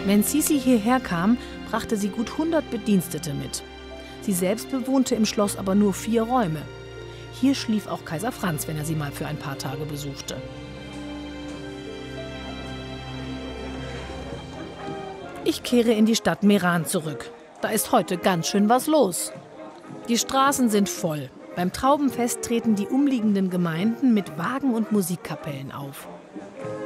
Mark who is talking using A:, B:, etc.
A: Wenn Sisi hierher kam, brachte sie gut 100 Bedienstete mit. Sie selbst bewohnte im Schloss aber nur 4 Räume. Hier schlief auch Kaiser Franz, wenn er sie mal für ein paar Tage besuchte. Ich kehre in die Stadt Meran zurück. Da ist heute ganz schön was los. Die Straßen sind voll. Beim Traubenfest treten die umliegenden Gemeinden mit Wagen und Musikkapellen auf.